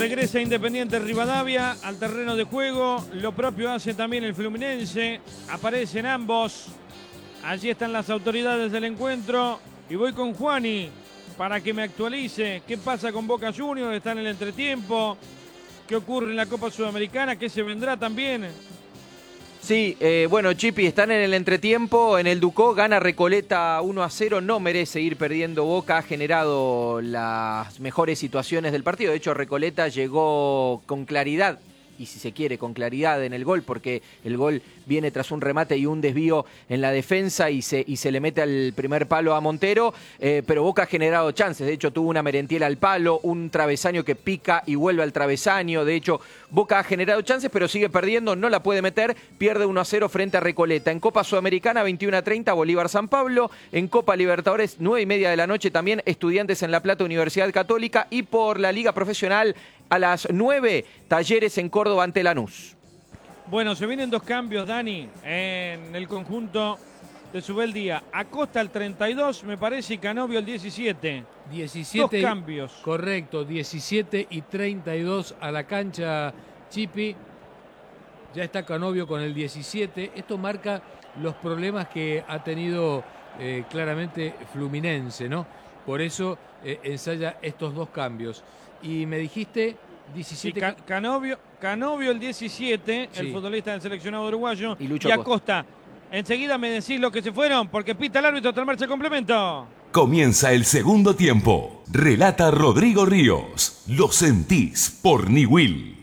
Regresa Independiente Rivadavia al terreno de juego. Lo propio hace también el Fluminense. Aparecen ambos. Allí están las autoridades del encuentro. Y voy con Juani para que me actualice. ¿Qué pasa con Boca Juniors? Está en el entretiempo. ¿Qué ocurre en la Copa Sudamericana? ¿Qué se vendrá también? Sí, bueno, Chipi, están en el entretiempo, en el Ducó, gana Recoleta 1-0, no merece ir perdiendo Boca, ha generado las mejores situaciones del partido, de hecho Recoleta llegó con claridad, y si se quiere, con claridad en el gol, porque el gol viene tras un remate y un desvío en la defensa y se le mete al primer palo a Montero, pero Boca ha generado chances, de hecho tuvo una merentiela al palo, un travesaño que pica y vuelve al travesaño, de hecho Boca ha generado chances pero sigue perdiendo, no la puede meter, pierde 1-0 frente a Recoleta. En Copa Sudamericana 21-30 Bolívar San Pablo, en Copa Libertadores 9:30 de la noche también Estudiantes en La Plata Universidad Católica y por la Liga Profesional a las 9 Talleres en Córdoba ante Lanús. Bueno, se vienen dos cambios, Dani, en el conjunto de Subeldía. Acosta el 32, me parece, y Canovio el 17. 17. Dos cambios. Correcto, 17 y 32 a la cancha, Chipi. Ya está Canovio con el 17. Esto marca los problemas que ha tenido claramente Fluminense, ¿no? Por eso ensaya estos dos cambios. Y me dijiste 17... Sí, Canovio el 17, sí. El futbolista del seleccionado uruguayo. Y Acosta. Enseguida me decís los que se fueron, porque pita el árbitro, tras marcha el complemento. Comienza el segundo tiempo. Relata Rodrigo Ríos. Lo sentís por Niwil.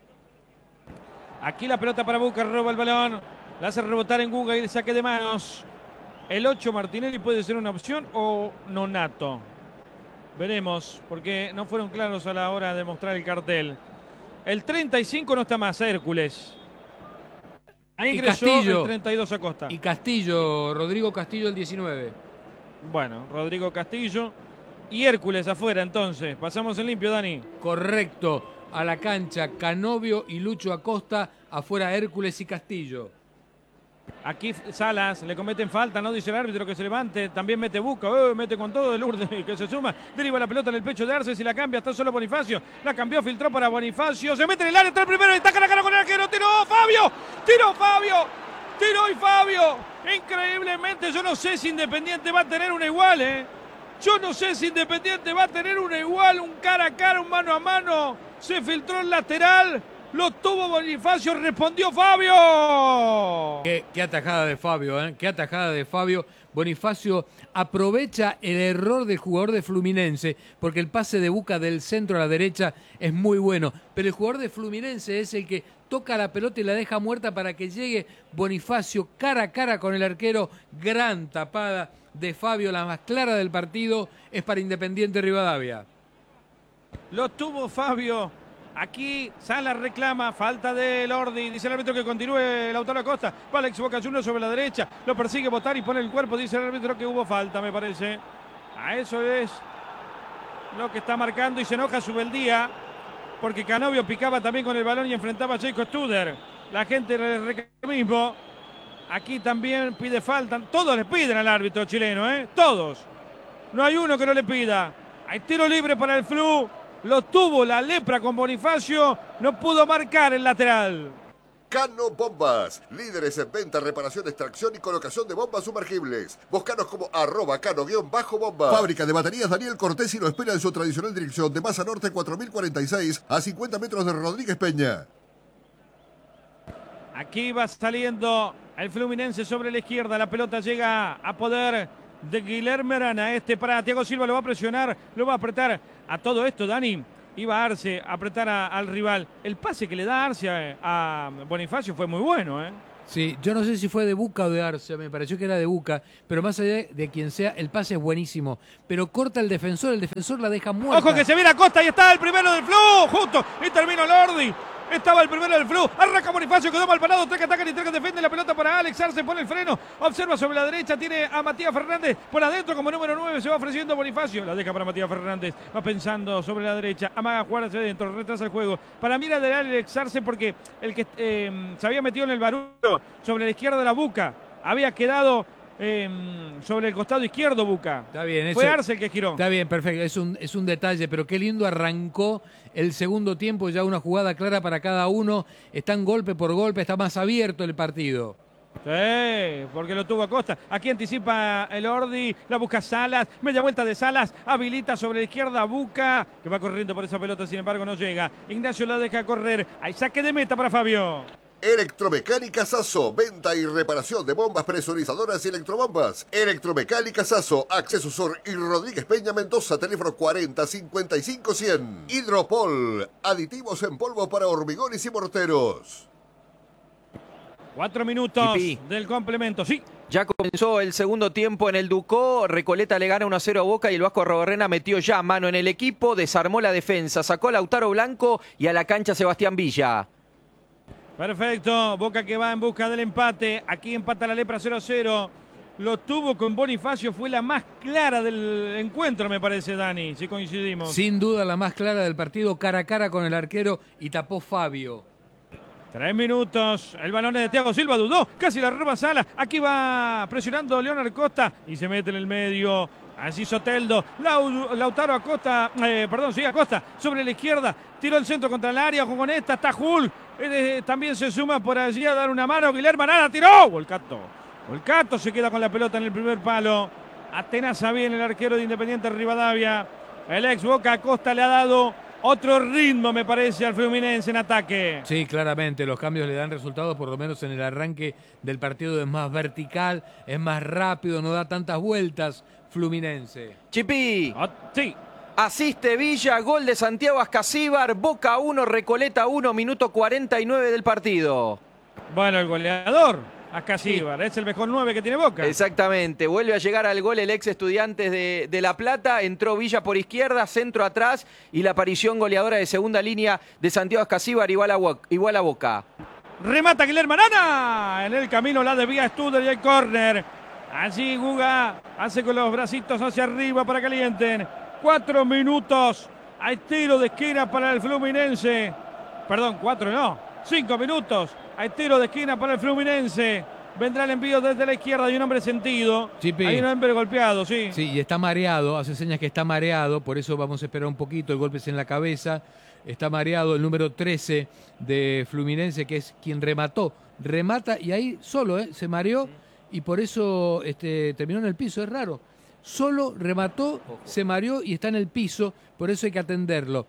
Aquí la pelota para Boca, roba el balón. La hace rebotar en Guga y el saque de manos. El 8 Martinelli puede ser una opción o Nonato. Veremos, porque no fueron claros a la hora de mostrar el cartel. El 35 no está más, Hércules. Ahí ingresó el 32 Acosta. Y Castillo, Rodrigo Castillo el 19. Bueno, Rodrigo Castillo y Hércules afuera entonces. Pasamos en limpio, Dani. Correcto. A la cancha, Canovio y Lucho Acosta. Afuera Hércules y Castillo. Aquí Salas, le cometen falta, no dice el árbitro que se levante, también mete Busca, mete con todo de Lourdes que se suma, deriva la pelota en el pecho de Arce, si la cambia, está solo Bonifacio, la cambió, filtró para Bonifacio, se mete en el área, está el primero, está cara a cara con el arquero, tiró Fabio, tiró y Fabio, increíblemente, yo no sé si Independiente va a tener una igual, yo no sé si Independiente va a tener una igual, un cara a cara, un mano a mano, se filtró el lateral. Lo tuvo Bonifacio, respondió Fabio. Qué atajada de Fabio, ¿eh? Qué atajada de Fabio. Bonifacio aprovecha el error del jugador de Fluminense, porque el pase de Busca del centro a la derecha es muy bueno. Pero el jugador de Fluminense es el que toca la pelota y la deja muerta para que llegue Bonifacio cara a cara con el arquero. Gran tapada de Fabio, la más clara del partido, es para Independiente Rivadavia. Lo tuvo Fabio. Aquí Salas reclama, falta de Lordi, dice el árbitro que continúe Lautaro Acosta, va Alex Boca Juniors sobre la derecha, lo persigue Botari y pone el cuerpo, dice el árbitro que hubo falta, me parece. A eso es lo que está marcando y se enoja Subeldía, porque Canovio picaba también con el balón y enfrentaba a Jacob Studer. La gente le reclama lo mismo. Aquí también pide falta, todos le piden al árbitro chileno, todos. No hay uno que no le pida. Hay tiro libre para el Flu. Lo tuvo la lepra con Bonifacio, no pudo marcar el lateral. Cano Bombas, líderes en venta, reparación, extracción y colocación de bombas sumergibles. Búscanos como @cano_bomba. Fábrica de baterías Daniel Cortés y lo espera en su tradicional dirección de Masa Norte 4046 a 50 metros de Rodríguez Peña. Aquí va saliendo el Fluminense sobre la izquierda, la pelota llega a poder de Guilherme Arana, para Thiago Silva, lo va a presionar, lo va a apretar. A todo esto, Dani, iba Arce a apretar al rival. El pase que le da Arce a Bonifacio fue muy bueno, Sí, yo no sé si fue de Busca o de Arce, me pareció que era de Busca, pero más allá de quien sea, el pase es buenísimo. Pero corta el defensor la deja muerta. Ojo que se viene Acosta, y está el primero del Flu, justo, y terminó Lordi. Estaba el primero del Flu, arranca Bonifacio, quedó mal parado, tres que atacan y tres que defienden, la pelota para Alex Arce, pone el freno, observa sobre la derecha, tiene a Matías Fernández, por adentro como número 9, se va ofreciendo Bonifacio, la deja para Matías Fernández, va pensando sobre la derecha, amaga a jugar hacia adentro, retrasa el juego, para mí era de Alex Arce porque el que se había metido en el barullo sobre la izquierda de la Busca, había quedado sobre el costado izquierdo Boca. Está bien, Fue eso- Arce el que giró. Está bien, perfecto. Es un detalle, pero qué lindo arrancó el segundo tiempo. Ya una jugada clara para cada uno. Están golpe por golpe, está más abierto el partido. Sí, porque lo tuvo Acosta. Aquí anticipa el Ordi, la busca Salas, media vuelta de Salas, habilita sobre la izquierda Buca, que va corriendo por esa pelota, sin embargo no llega. Ignacio la deja correr, hay saque de meta para Fabio. Electromecánica Sasso, venta y reparación de bombas presurizadoras y electrobombas. Electromecánica Sasso, Acceso Sur y Rodríguez Peña Mendoza, teléfono 40 55 100. Hidropol, aditivos en polvo para hormigones y morteros. 4 minutos Chipi. del complemento, sí. Ya comenzó el segundo tiempo en el Ducó, Recoleta le gana 1-0 a Boca y el Vasco Arrobarrena metió ya mano en el equipo, desarmó la defensa, sacó a Lautaro Blanco y a la cancha Sebastián Villa. Perfecto, Boca que va en busca del empate, aquí empata la Lepra 0-0. Lo tuvo con Bonifacio, fue la más clara del encuentro, me parece, Dani, si coincidimos. Sin duda la más clara del partido, cara a cara con el arquero y tapó Fabio. 3 minutos, el balón es de Thiago Silva, dudó, casi la roba Sala, aquí va presionando Leonard Costa y se mete en el medio, así Soteldo, Lautaro Acosta, Acosta, sobre la izquierda, tiró el centro contra el área, jugó con esta, está Jul, también se suma por allí a dar una mano, Guilherme Arana tiró, Volcato se queda con la pelota en el primer palo, atenaza bien el arquero de Independiente Rivadavia, el ex Boca Acosta le ha dado otro ritmo, me parece, al Fluminense en ataque. Sí, claramente, los cambios le dan resultados, por lo menos en el arranque del partido es más vertical, es más rápido, no da tantas vueltas Fluminense. Chipi, Sí, asiste Villa, gol de Santiago Ascasíbar, Boca 1, Recoleta 1, minuto 49 del partido. bueno, el goleador, Ascasíbar, es el mejor 9 que tiene Boca. Exactamente, vuelve a llegar al gol el ex Estudiantes de La Plata, entró Villa por izquierda, centro atrás y la aparición goleadora de segunda línea de Santiago Ascasíbar igual a Boca. Remata Guilherme Arana, en el camino la desvía Studer y el córner. Allí Guga hace con los bracitos hacia arriba para que calienten. 4 minutos, hay tiro de esquina para el Fluminense. Perdón, 4 no, 5 minutos. Hay tiro de esquina para el Fluminense. Vendrá el envío desde la izquierda. Hay un hombre sentido. Chipi. Hay un hombre golpeado, sí. Sí, y está mareado, hace señas que está mareado, por eso vamos a esperar un poquito, el golpe es en la cabeza. Está mareado el número 13 de Fluminense, que es quien remató. Remata y ahí solo se mareó y por eso terminó en el piso, es raro. Solo remató, se mareó y está en el piso, por eso hay que atenderlo.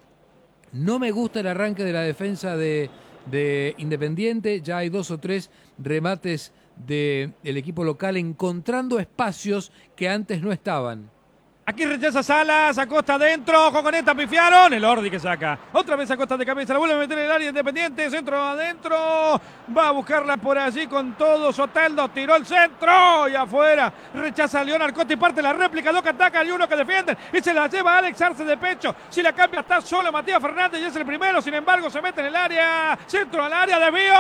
No me gusta el arranque de la defensa de Independiente, ya hay 2 o 3 remates del equipo local encontrando espacios que antes no estaban. Aquí rechaza Salas, Acosta adentro, ojo con esta, pifiaron, el Ordi que saca. Otra vez Acosta de cabeza, la vuelve a meter en el área Independiente, centro adentro, va a buscarla por allí con todo, Soteldo, tiró el centro y afuera, rechaza a Leonard Costa y parte la réplica, 2 que atacan y 1 que defienden y se la lleva Alex Arce de pecho, si la cambia está solo Matías Fernández y es el primero, sin embargo se mete en el área, centro al área, desvío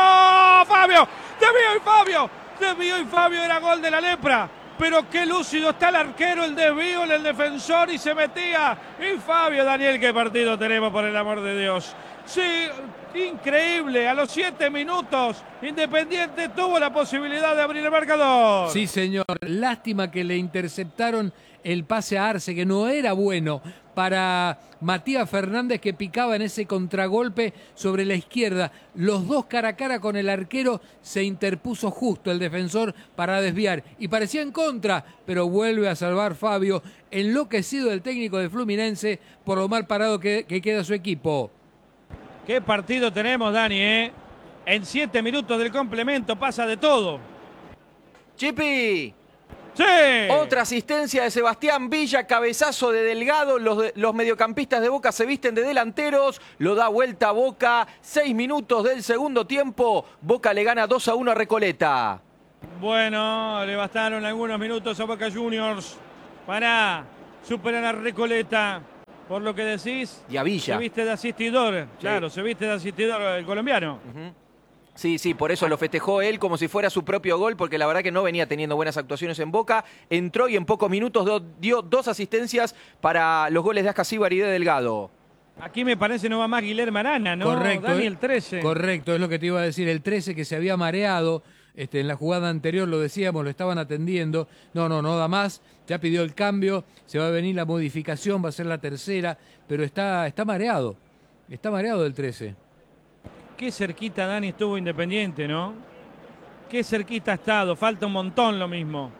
y Fabio, era gol de la Lepra. Pero qué lúcido está el arquero, el desvío en el defensor y se metía. Y Fabio, Daniel, qué partido tenemos, por el amor de Dios. Sí, increíble. A los 7 minutos, Independiente tuvo la posibilidad de abrir el marcador. Sí, señor. Lástima que le interceptaron el pase a Arce, que no era bueno para Matías Fernández, que picaba en ese contragolpe sobre la izquierda. Los dos cara a cara con el arquero, se interpuso justo el defensor para desviar. Y parecía en contra, pero vuelve a salvar Fabio, enloquecido el técnico de Fluminense por lo mal parado que queda su equipo. Qué partido tenemos, Dani, ¿eh? En 7 minutos del complemento pasa de todo. Chipi, ¡Sí! otra asistencia de Sebastián Villa, cabezazo de Delgado, los mediocampistas de Boca se visten de delanteros, lo da vuelta a Boca, 6 minutos del segundo tiempo, Boca le gana 2-1 a Recoleta. Bueno, le bastaron algunos minutos a Boca Juniors para superar a Recoleta. Por lo que decís, Y a Villa. se viste de asistidor. Claro, se viste de asistidor el colombiano. Sí, por eso lo festejó él como si fuera su propio gol, porque la verdad que no venía teniendo buenas actuaciones en Boca. Entró y en pocos minutos dio 2 asistencias para los goles de Ascasíbar y de Delgado. Aquí me parece no va más Guilherme Arana, ¿no? Correcto. Dani, el 13. Correcto, es lo que te iba a decir. El 13 que se había mareado En la jugada anterior lo decíamos, lo estaban atendiendo. No da más. Ya pidió el cambio. Se va a venir la modificación, va a ser la tercera. Pero está mareado. Está mareado el 13. Qué cerquita, Dani, estuvo Independiente, ¿no? Qué cerquita ha estado. Falta un montón lo mismo.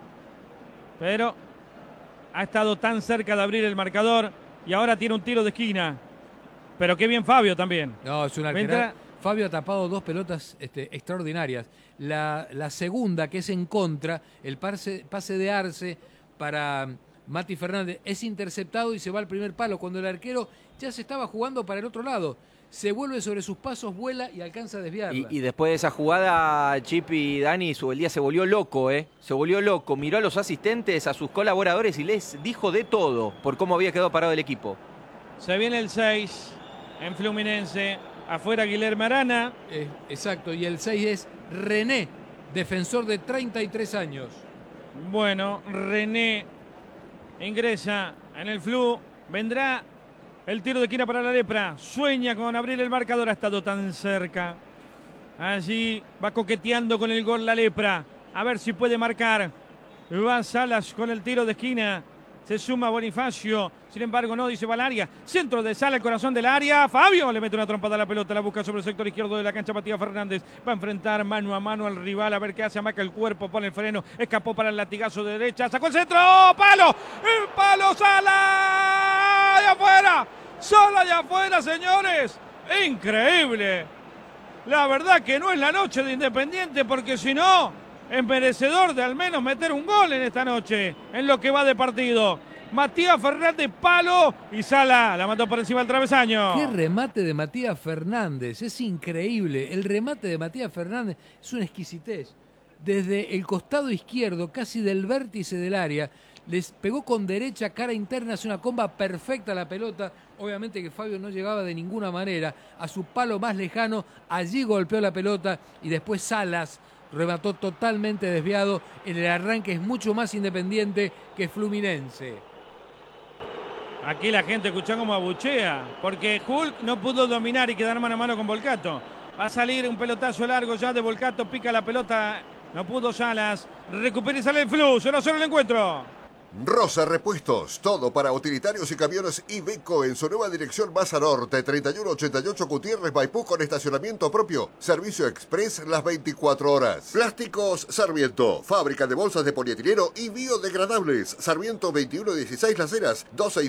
Pero ha estado tan cerca de abrir el marcador y ahora tiene un tiro de esquina. Pero qué bien Fabio también. No, es una arquera. Fabio ha tapado 2 pelotas extraordinarias. La segunda, que es en contra, el pase de Arce para Mati Fernández, es interceptado y se va al primer palo, cuando el arquero ya se estaba jugando para el otro lado. Se vuelve sobre sus pasos, vuela y alcanza a desviarla. Y después de esa jugada, Chip y Dani, Subeldía se volvió loco, Se volvió loco. Miró a los asistentes, a sus colaboradores y les dijo de todo por cómo había quedado parado el equipo. Se viene el 6 en Fluminense. Afuera Guilherme Arana. Exacto, y el 6 es René, defensor de 33 años. Bueno, René ingresa en el Flu. Vendrá el tiro de esquina para la Lepra. Sueña con abrir el marcador. Ha estado tan cerca. Allí va coqueteando con el gol la Lepra. A ver si puede marcar. Va Salas con el tiro de esquina. Se suma Bonifacio. Sin embargo, no, dice Valaria. Centro de Sala, el corazón del área. Fabio le mete una trompada a la pelota. La busca sobre el sector izquierdo de la cancha. Matías Fernández va a enfrentar mano a mano al rival. A ver qué hace. Amaca el cuerpo, pone el freno. Escapó para el latigazo de derecha. Sacó el centro. ¡Palo! ¡El palo! ¡Sala! ¡Allá afuera! ¡Sala allá afuera, señores! ¡Increíble! La verdad que no es la noche de Independiente, porque si no, es merecedor de al menos meter un gol en esta noche, en lo que va de partido. Matías Fernández, palo, y Sala la mandó por encima del travesaño. Qué remate de Matías Fernández, es increíble. El remate de Matías Fernández es una exquisitez. Desde el costado izquierdo, casi del vértice del área, les pegó con derecha, cara interna, hace una comba perfecta a la pelota. Obviamente que Fabio no llegaba de ninguna manera a su palo más lejano. Allí golpeó la pelota y después Salas remató totalmente desviado. En el arranque es mucho más Independiente que Fluminense. Aquí la gente escucha como abuchea, porque Hulk no pudo dominar y quedar mano a mano con Volcato. Va a salir un pelotazo largo ya de Volcato, pica la pelota, no pudo Salas. Recupera y sale el Flu, 0-0 el encuentro. Rosa Repuestos, todo para utilitarios y camiones Iveco en su nueva dirección Masa Norte, 3188 Gutiérrez Maipú, con estacionamiento propio, servicio express las 24 horas. Plásticos Sarmiento, fábrica de bolsas de polietileno y biodegradables. Sarmiento 2116 Las Heras,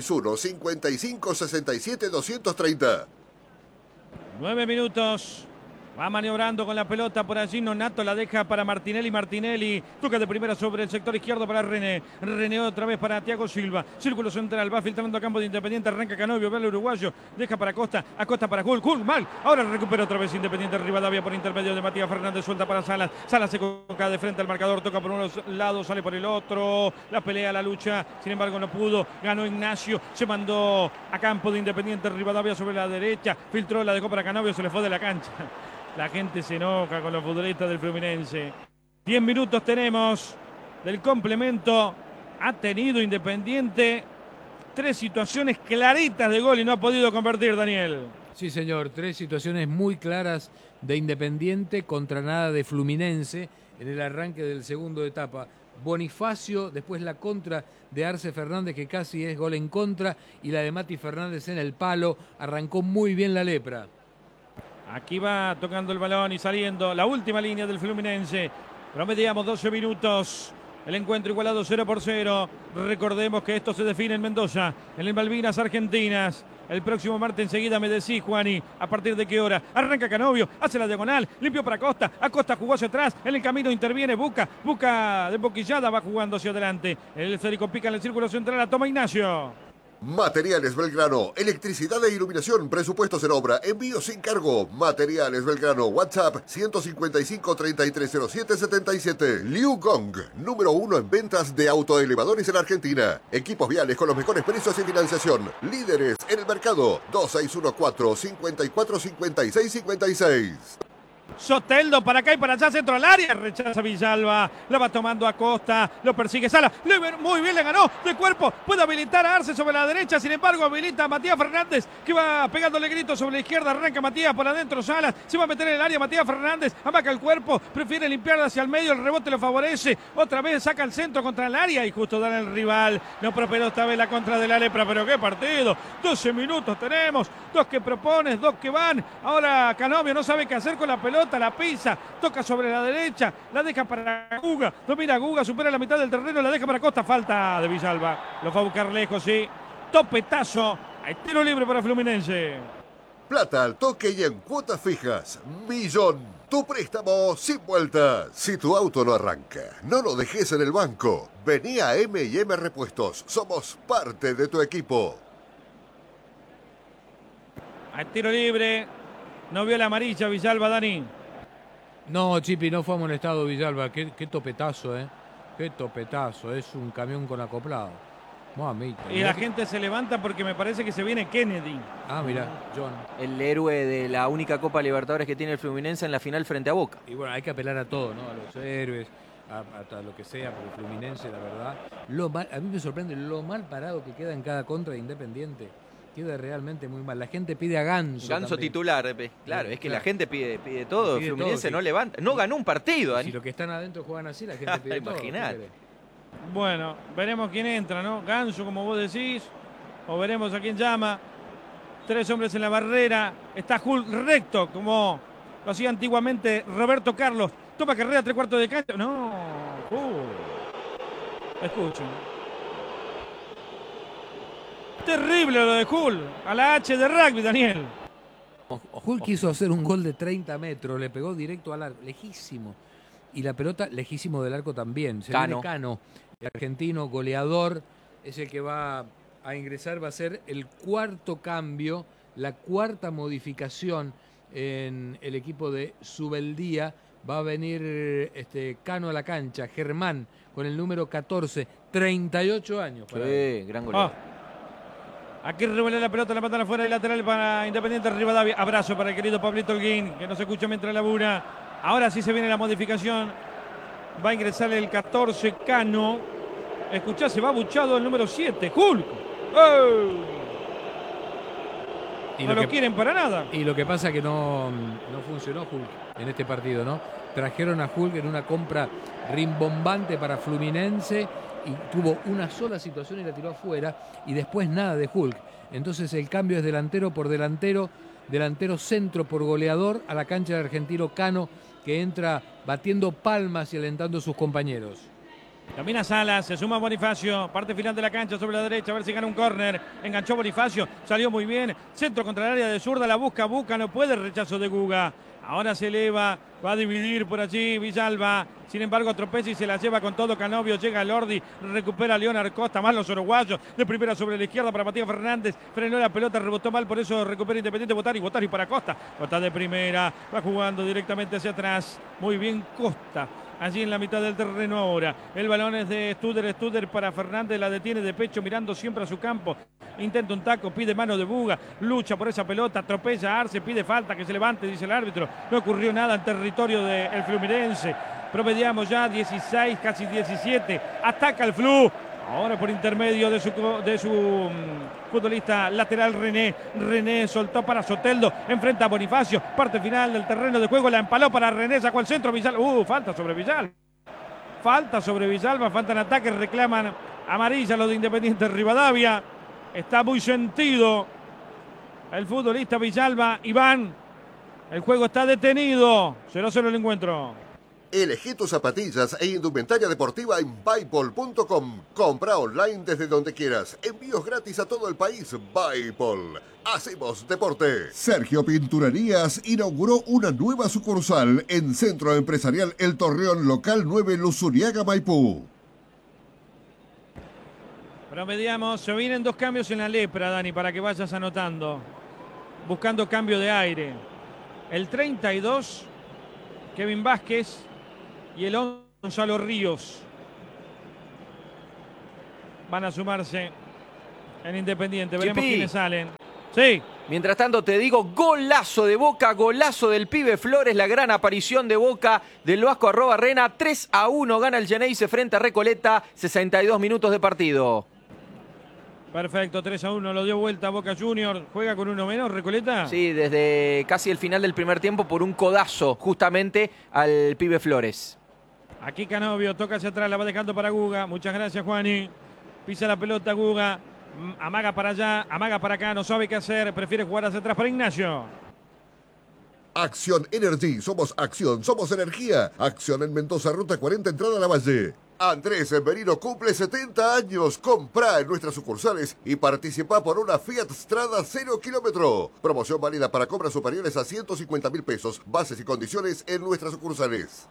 261-5567-230. 9 minutos. Va maniobrando con la pelota por allí. Nonato la deja para Martinelli. Martinelli toca de primera sobre el sector izquierdo para René. René otra vez para Thiago Silva. Círculo central. Va filtrando a campo de Independiente. Arranca Canovio. Ve al uruguayo. Deja para Acosta. Acosta para Hulk. Hulk mal. Ahora recupera otra vez Independiente. Rivadavia por intermedio de Matías Fernández. Suelta para Salas. Salas se coloca de frente al marcador. Toca por uno lado. Sale por el otro. La pelea, la lucha. Sin embargo, no pudo. Ganó Ignacio. Se mandó a campo de Independiente. Rivadavia sobre la derecha. Filtró. La dejó para Canovio. Se le fue de la cancha. La gente se enoja con los futbolistas del Fluminense. 10 minutos tenemos del complemento. Ha tenido Independiente 3 situaciones claritas de gol y no ha podido convertir, Daniel. Sí, señor. 3 situaciones muy claras de Independiente contra nada de Fluminense en el arranque del segundo etapa. Bonifacio, después la contra de Arce Fernández, que casi es gol en contra, y la de Mati Fernández en el palo. Arrancó muy bien la Lepra. Aquí va tocando el balón y saliendo la última línea del Fluminense. Promediamos 12 minutos. El encuentro igualado 0-0. Recordemos que esto se define en Mendoza, en el Malvinas Argentinas. El próximo martes enseguida me decís, Juani, ¿a partir de qué hora? Arranca Canovio, hace la diagonal, limpio para Acosta. Acosta jugó hacia atrás, en el camino interviene Buca de boquillada, va jugando hacia adelante. El esférico pica en el círculo central, la toma Ignacio. Materiales Belgrano, electricidad e iluminación, presupuestos en obra, envío sin cargo. Materiales Belgrano, WhatsApp 155-3307-77. Liu Gong, número 1 en ventas de autoelevadores en Argentina. Equipos viales con los mejores precios y financiación. Líderes en el mercado, 2614-545656. Soteldo para acá y para allá, centro al área, rechaza Villalba, la va tomando Acosta, lo persigue Sala, muy bien, le ganó de cuerpo, puede habilitar a Arce sobre la derecha, sin embargo habilita a Matías Fernández, que va pegándole gritos sobre la izquierda, arranca Matías por adentro, Salas, se va a meter en el área Matías Fernández, amaca el cuerpo, prefiere limpiar hacia el medio, el rebote lo favorece, otra vez saca el centro contra el área y justo da el rival, no prosperó esta vez la contra de la Lepra, pero qué partido, 12 minutos tenemos, 2 que propones, 2 que van, ahora Canovio no sabe qué hacer con la pelota, la pisa, toca sobre la derecha, la deja para Guga, domina Guga, supera la mitad del terreno, la deja para Costa, falta de Villalba, lo fue a buscar lejos, sí, topetazo, hay tiro libre para Fluminense. Plata al toque y en cuotas fijas. Millón. Tu préstamo sin vueltas. Si tu auto no arranca, no lo dejes en el banco. Vení a M&M Repuestos. Somos parte de tu equipo. Hay tiro libre, no vio la amarilla Villalba, Dani. No, Chipi, no fue amonestado Villalba. Qué topetazo, Qué topetazo. Es un camión con acoplado. Mamita. Y la gente se levanta porque me parece que se viene Kennedy. Ah, mira, John. El héroe de la única Copa Libertadores que tiene el Fluminense en la final frente a Boca. Y bueno, hay que apelar a todo, ¿no? A los héroes, a lo que sea, por el Fluminense, la verdad. A mí me sorprende lo mal parado que queda en cada contra de Independiente. Queda realmente muy mal. La gente pide a Ganso. Ganso también. Titular, claro, es que claro. La gente pide todo. Pide Fluminense todo, sí. No levanta, no ganó un partido. Si los que están adentro juegan así, la gente pide todo. Imaginate. Bueno, veremos quién entra, ¿no? Ganso, como vos decís, o veremos a quién llama. 3 hombres en la barrera. Está Hulk recto, como lo hacía antiguamente Roberto Carlos. Toma carrera, 3/4 de cancha. No. Escuchen. Terrible lo de Hulk. A la H de rugby, Daniel. Hulk quiso hacer un gol de 30 metros. Le pegó directo al arco. Lejísimo. Y la pelota lejísimo del arco también. Se viene Cano, el argentino goleador, es el que va a ingresar, va a ser el 4º cambio, la 4ª modificación en el equipo de Subeldía. Va a venir Cano a la cancha, Germán, con el número 14, 38 años. Sí, gran goleador. Aquí revuelve la pelota, la matan afuera y lateral para Independiente Rivadavia. Abrazo para el querido Pablito Holguín, que nos escucha mientras labura. Ahora sí se viene la modificación. Va a ingresar el 14, Cano. Escuchá, se va buchado el número 7, Hulk. ¡Oh! No lo quieren para nada. Y lo que pasa es que no funcionó Hulk en este partido, ¿no? Trajeron a Hulk en una compra rimbombante para Fluminense y tuvo una sola situación y la tiró afuera y después nada de Hulk. Entonces el cambio es delantero por delantero, delantero centro por goleador a la cancha del argentino Cano, que entra batiendo palmas y alentando a sus compañeros. Camina Salas, se suma Bonifacio, parte final de la cancha sobre la derecha, a ver si gana un córner. Enganchó Bonifacio, salió muy bien. Centro contra el área de zurda, la busca, no puede, rechazo de Guga. Ahora se eleva, va a dividir por allí Villalba. Sin embargo, tropeza y se la lleva con todo Canovio. Llega Lordi, recupera a Leonard Costa, más los uruguayos. De primera sobre la izquierda para Matías Fernández. Frenó la pelota, rebotó mal, por eso recupera Independiente. Botari para Costa. Costa de primera, va jugando directamente hacia atrás. Muy bien Costa. Allí en la mitad del terreno ahora. El balón es de Studer para Fernández. La detiene de pecho mirando siempre a su campo. Intenta un taco, pide mano de Buga. Lucha por esa pelota, atropella a Arce, pide falta, que se levante, dice el árbitro. No ocurrió nada en territorio del Fluminense. Promediamos ya 16, casi 17. Ataca el Flu. Ahora por intermedio de su futbolista lateral René. René soltó para Soteldo. Enfrenta a Bonifacio. Parte final del terreno de juego. La empaló para René. Sacó al centro. Villalba. Falta sobre Villalba. Falta sobre Villalba. Faltan ataques. Reclaman amarilla los de Independiente Rivadavia. Está muy sentido el futbolista Villalba. Iván. El juego está detenido. 0-0 el encuentro. Elegí tus zapatillas e indumentaria deportiva en Buypol.com. Compra online desde donde quieras. Envíos gratis a todo el país. Buypol. Hacemos deporte. Sergio Pinturerías inauguró una nueva sucursal en Centro Empresarial El Torreón, local 9, Luzuriaga, Maipú. Promediamos. Se vienen 2 cambios en la Lepra, Dani, para que vayas anotando. Buscando cambio de aire. El 32, Kevin Vázquez. Y el 11, Gonzalo Ríos. Van a sumarse en Independiente. Veremos quiénes salen. Sí. Mientras tanto te digo, golazo de Boca, golazo del pibe Flores, la gran aparición de Boca del Vasco Arrobarrena. 3-1 gana el Geneise frente a Recoleta, 62 minutos de partido. Perfecto, 3-1, lo dio vuelta Boca Juniors. ¿Juega con uno menos, Recoleta? Sí, desde casi el final del primer tiempo por un codazo justamente al pibe Flores. Aquí Canovio toca hacia atrás, la va dejando para Guga. Muchas gracias, Juani. Pisa la pelota Guga. Amaga para allá, amaga para acá, no sabe qué hacer. Prefiere jugar hacia atrás para Ignacio. Acción Energy, somos acción, somos energía. Acción en Mendoza, ruta 40, entrada a la Valle. Andrés Merino cumple 70 años. Comprá en nuestras sucursales y participa por una Fiat Strada 0 kilómetro. Promoción válida para compras superiores a 150.000 pesos. Bases y condiciones en nuestras sucursales.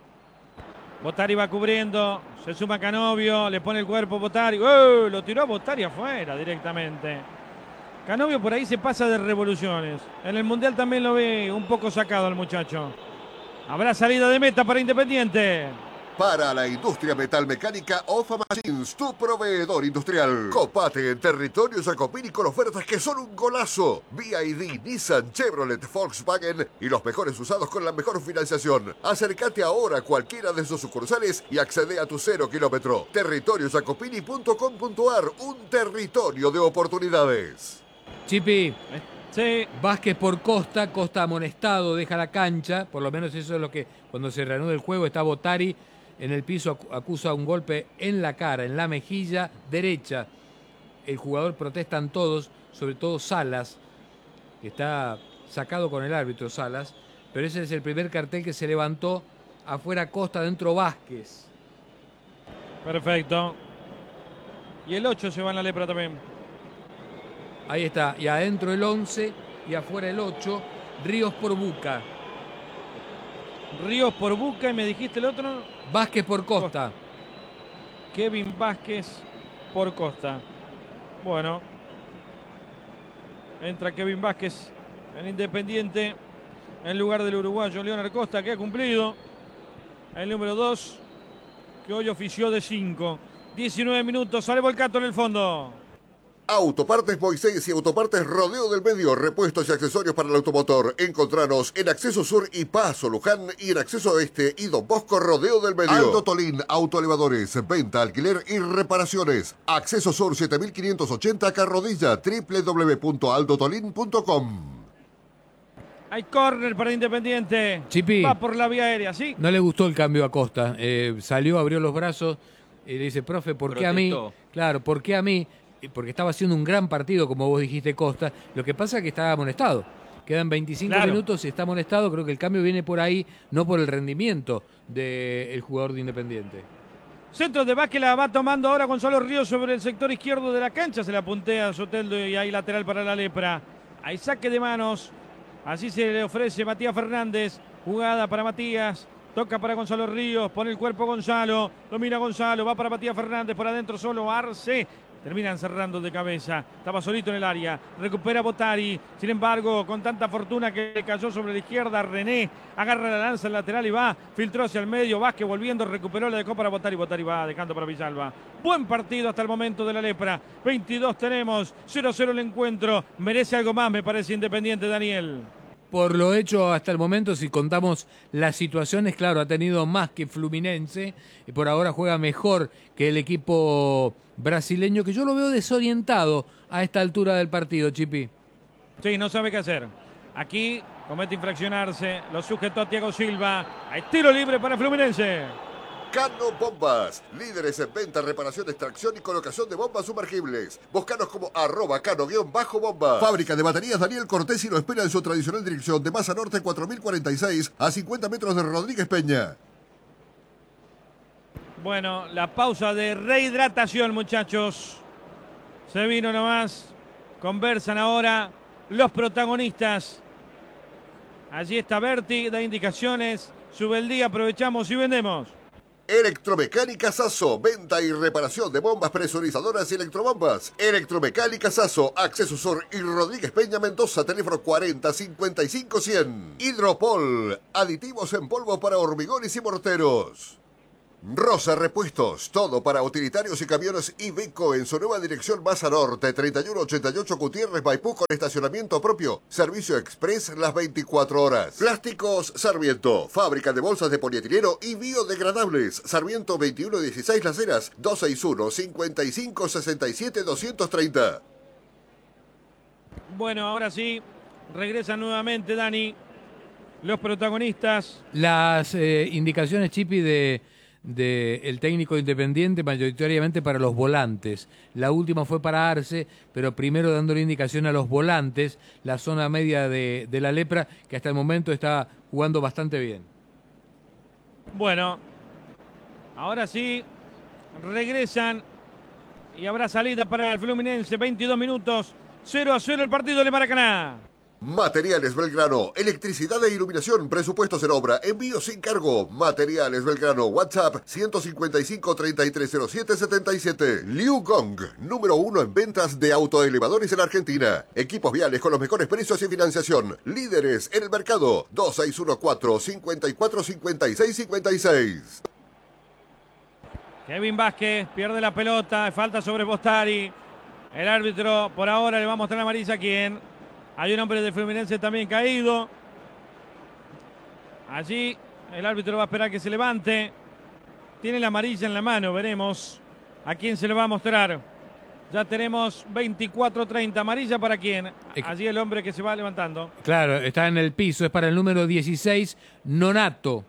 Botari va cubriendo, se suma Canovio, le pone el cuerpo Botari. ¡Oh! Lo tiró a Botari afuera directamente. Canovio por ahí se pasa de revoluciones. En el Mundial también lo ve un poco sacado al muchacho. Habrá salida de meta para Independiente. Para la industria metalmecánica, OFA Machines, tu proveedor industrial. Copate en territorio Jacopini con ofertas que son un golazo. BYD, Nissan, Chevrolet, Volkswagen y los mejores usados con la mejor financiación. Acércate ahora a cualquiera de sus sucursales y accede a tu 0 kilómetro. Territoriojacopini.com.ar, un territorio de oportunidades. Chipi, Sí. Vázquez por Costa, Costa amonestado, deja la cancha, por lo menos eso es lo que cuando se reanuda el juego está Botari en el piso, acusa un golpe en la cara, en la mejilla derecha. El jugador protestan todos, sobre todo Salas, que está sacado con el árbitro Salas, pero ese es el primer cartel que se levantó. Afuera Costa, dentro Vázquez. Perfecto. Y el 8 se va en la lepra también. Ahí está, y adentro el 11 y afuera el 8, Ríos por Buca. Ríos por Buca y me dijiste el otro. Vázquez por Costa. Kevin Vázquez por Costa. Bueno. Entra Kevin Vázquez en Independiente en lugar del uruguayo Leonard Costa, que ha cumplido. El número 2, que hoy ofició de 5. 19 minutos, sale Volcato en el fondo. Autopartes Moisés y Autopartes Rodeo del Medio, repuestos y accesorios para el automotor. Encontranos en Acceso Sur y Paso Luján y en Acceso Este y Don Bosco Rodeo del Medio. Aldo Tolín, autoelevadores, venta, alquiler y reparaciones. Acceso Sur 7580 Carrodilla, www.aldotolin.com. Hay córner para Independiente. Chipi. Va por la vía aérea, ¿sí? No le gustó el cambio a Costa. Salió, abrió los brazos y le dice, profe, ¿por qué a mí? Claro, ¿por qué a mí? Porque estaba haciendo un gran partido, como vos dijiste, Costa. Lo que pasa es que estaba amonestado. Quedan 25 minutos y está amonestado. Creo que el cambio viene por ahí, no por el rendimiento del jugador de Independiente. Centro de Vázquez la va tomando ahora Gonzalo Ríos sobre el sector izquierdo de la cancha. Se la puntea a Soteldo y hay lateral para la lepra. Hay saque de manos. Así se le ofrece Matías Fernández. Jugada para Matías. Toca para Gonzalo Ríos. Pone el cuerpo Gonzalo. Domina Gonzalo. Va para Matías Fernández. Por adentro solo Arce. Terminan cerrando de cabeza. Estaba solito en el área. Recupera Botari. Sin embargo, con tanta fortuna que cayó sobre la izquierda, René agarra la lanza al lateral y va. Filtró hacia el medio. Vázquez volviendo. Recuperó. La dejó para Botari. Botari va dejando para Villalba. Buen partido hasta el momento de la lepra. 22 tenemos. 0-0 el encuentro. Merece algo más, me parece, Independiente, Daniel. Por lo hecho hasta el momento, si contamos las situaciones, claro, ha tenido más que Fluminense y por ahora juega mejor que el equipo brasileño, que yo lo veo desorientado a esta altura del partido, Chipi. Sí, no sabe qué hacer. Aquí comete infraccionarse, lo sujetó a Thiago Silva. Hay tiro libre para Fluminense. Cano Bombas, líderes en venta, reparación, extracción y colocación de bombas sumergibles. Búscanos como @cano_bomba. Fábrica de baterías Daniel Cortés y lo espera en su tradicional dirección de Masa Norte 4046 a 50 metros de Rodríguez Peña. Bueno, la pausa de rehidratación, muchachos. Se vino nomás. Conversan ahora los protagonistas. Allí está Berti, da indicaciones. Sube el día, aprovechamos y vendemos. Electromecánica Sasso, venta y reparación de bombas presurizadoras y electrobombas. Electromecánica Sasso, Acceso Sur y Rodríguez Peña Mendoza, teléfono 40 55 100. Hidropol, aditivos en polvo para hormigones y morteros. Rosa Repuestos, todo para utilitarios y camiones Iveco en su nueva dirección Masa Norte, 3188 Gutiérrez Maipú con estacionamiento propio, servicio express las 24 horas. Plásticos Sarmiento, fábrica de bolsas de polietileno y biodegradables. Sarmiento 2116 Las Heras, 261-5567-230. Bueno, ahora sí, regresan nuevamente, Dani, los protagonistas. Las indicaciones, Chipi, de el técnico independiente, mayoritariamente para los volantes. La última fue para Arce, pero primero dándole indicación a los volantes, la zona media de la Lepra, que hasta el momento está jugando bastante bien. Bueno, ahora sí, regresan y habrá salida para el Fluminense, 22 minutos, 0-0 el partido de Maracaná. Materiales Belgrano, electricidad e iluminación, presupuestos en obra, envío sin cargo. Materiales Belgrano, WhatsApp 155-3307-77. Liu Gong, número 1 en ventas de autoelevadores en Argentina. Equipos viales con los mejores precios y financiación. Líderes en el mercado, 2614-545656. Kevin Vázquez pierde la pelota, falta sobre Bostari. El árbitro por ahora le va a mostrar la amarilla a quién. Hay un hombre de Fluminense también caído. Allí el árbitro va a esperar que se levante. Tiene la amarilla en la mano, veremos a quién se le va a mostrar. Ya tenemos 24-30. ¿Amarilla para quién? Allí el hombre que se va levantando. Claro, está en el piso, es para el número 16, Nonato.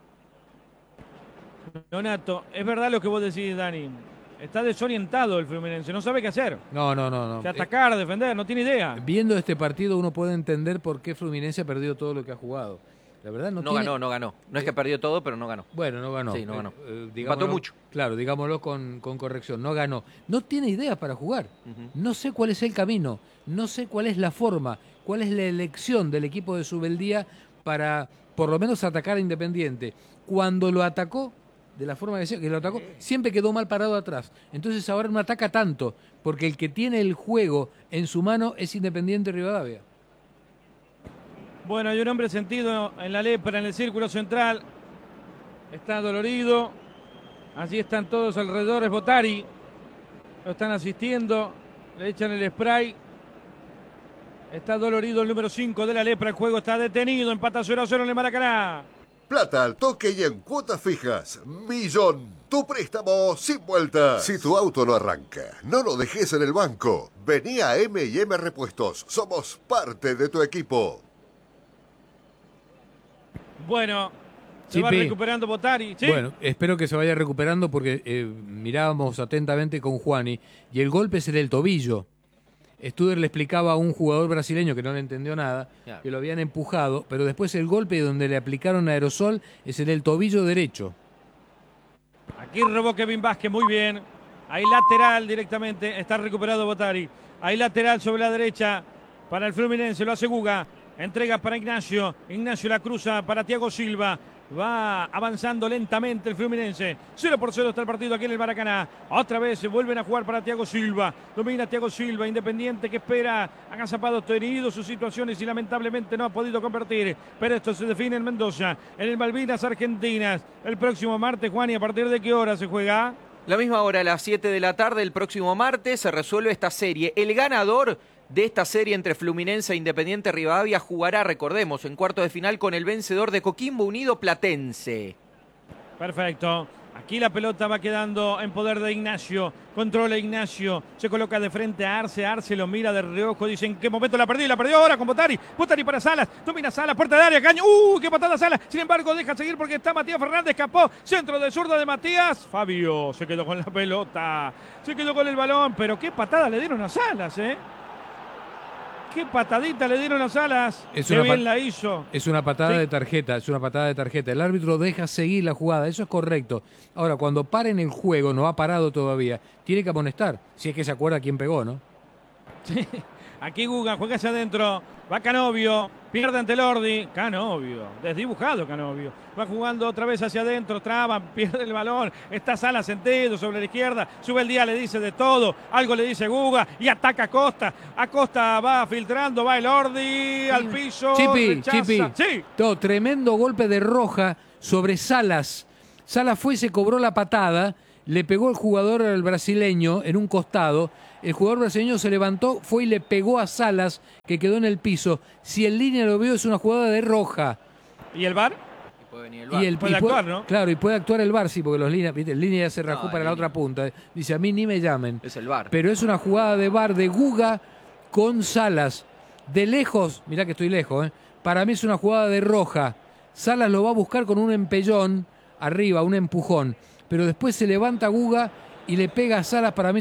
Nonato, es verdad lo que vos decís, Dani. Está desorientado el Fluminense, no sabe qué hacer. No. Que atacar, defender, no tiene idea. Viendo este partido uno puede entender por qué Fluminense ha perdido todo lo que ha jugado. La verdad no ganó. No es que perdió todo, pero no ganó. Bueno, no ganó. Sí, no ganó. Empató mucho. Claro, digámoslo con corrección. No ganó. No tiene ideas para jugar. No sé cuál es el camino. No sé cuál es la forma. Cuál es la elección del equipo de Subeldía para por lo menos atacar a Independiente. Cuando lo atacó, de la forma que lo atacó, siempre quedó mal parado atrás. Entonces ahora no ataca tanto, porque el que tiene el juego en su mano es Independiente Rivadavia. Bueno, hay un hombre sentido en la Lepra, en el círculo central. Está dolorido. Allí están todos alrededor, es Botari. Lo están asistiendo. Le echan el spray. Está dolorido el número 5 de la Lepra. El juego está detenido. Empata 0-0 en el Maracaná. Plata al toque y en cuotas fijas. Millón. Tu préstamo sin vuelta. Si tu auto no arranca, no lo dejes en el banco. Vení a M&M Repuestos. Somos parte de tu equipo. Bueno, se va recuperando Botari. ¿Sí? Bueno, espero que se vaya recuperando porque mirábamos atentamente con Juani y el golpe es en el tobillo. Studer le explicaba a un jugador brasileño que no le entendió nada, claro, que lo habían empujado, pero después el golpe donde le aplicaron aerosol es en el tobillo derecho. Aquí robó Kevin Vázquez, muy bien. Ahí lateral directamente, está recuperado Botari. Ahí lateral sobre la derecha para el Fluminense, lo hace Guga. Entrega para Ignacio. Ignacio la cruza para Thiago Silva. Va avanzando lentamente el Fluminense. 0-0 está el partido aquí en el Maracaná. Otra vez se vuelven a jugar para Thiago Silva. Domina Thiago Silva. Independiente que espera. Han zapado tenido sus situaciones y lamentablemente no ha podido convertir. Pero esto se define en Mendoza. En el Malvinas Argentinas. El próximo martes, Juan, ¿y a partir de qué hora se juega? La misma hora, a las 7 de la tarde, el próximo martes, se resuelve esta serie. El ganador de esta serie entre Fluminense e Independiente Rivadavia jugará, recordemos, en cuartos de final con el vencedor de Coquimbo Unido Platense. Perfecto. Aquí la pelota va quedando en poder de Ignacio. Controla Ignacio. Se coloca de frente a Arce. Arce lo mira de reojo. Dice, ¿en qué momento la perdí? La perdió ahora con Botari. Botari para Salas. Domina Salas. Puerta de área. Caño. ¡Qué patada Salas! Sin embargo, deja seguir porque está Matías Fernández. Escapó. Centro de zurda de Matías. Fabio se quedó con la pelota. Se quedó con el balón. Pero qué patada le dieron a Salas, ¿eh? Qué patadita le dieron a Salas. Qué bien la hizo. Es una patada de tarjeta, El árbitro deja seguir la jugada, eso es correcto. Ahora, cuando paren el juego, no ha parado todavía, tiene que amonestar, si es que se acuerda quién pegó, ¿no? Sí. Aquí Guga juega hacia adentro. Va Canovio. Pierde ante Lordi. Canovio. Desdibujado Canovio. Va jugando otra vez hacia adentro. Traba. Pierde el balón. Está Salas sentido sobre la izquierda. Sube el día. Le dice de todo. Algo le dice Guga. Y ataca a Costa. Acosta va filtrando. Va el Lordi al piso. Chipi. Sí. Tremendo golpe de Roja sobre Salas. Salas fue y se cobró la patada, le pegó el jugador al brasileño en un costado, el jugador brasileño se levantó, fue y le pegó a Salas, que quedó en el piso. Si el línea lo vio, es una jugada de roja. ¿Y el VAR? Puede actuar, ¿no? Claro, y puede actuar el VAR, sí, porque el línea ya se rajó para la línea. otra punta. Dice, a mí ni me llamen. Es el VAR. Pero es una jugada de VAR de Guga con Salas. De lejos, mirá que estoy lejos, para mí es una jugada de roja. Salas lo va a buscar con un empellón arriba, un empujón. Pero después se levanta Guga y le pega a Salas, para mí